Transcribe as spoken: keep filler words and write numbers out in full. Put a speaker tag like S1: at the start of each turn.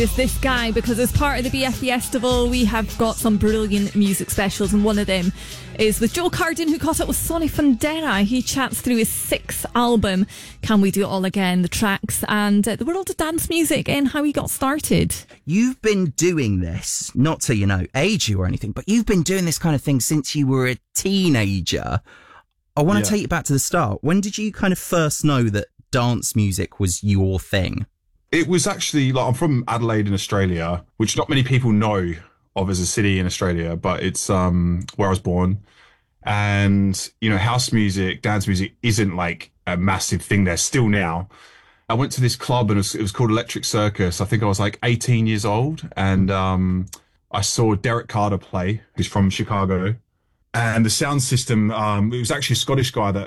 S1: Is this guy, because as part of the B F Festival we have got some brilliant music specials, and one of them is with Joe Carden, who caught up with Sonny Fandera. He chats through his sixth album, Can We Do It All Again, the tracks and uh, the world of dance music and how he got started.
S2: You've been doing this, not to, you know, age you or anything, but you've been doing this kind of thing since you were a teenager. I want to
S3: Yeah.
S2: take you back to the start. When did you kind of first know that dance music was your thing?
S3: It was actually, like, I'm from Adelaide in Australia, which not many people know of as a city in Australia, but it's um where I was born. And, you know, house music, dance music isn't like a massive thing there still now. I went to this club and it was, it was called Electric Circus. I think I was like eighteen years old. And um, I saw Derek Carter play, who's from Chicago. And the sound system, um, it was actually a Scottish guy that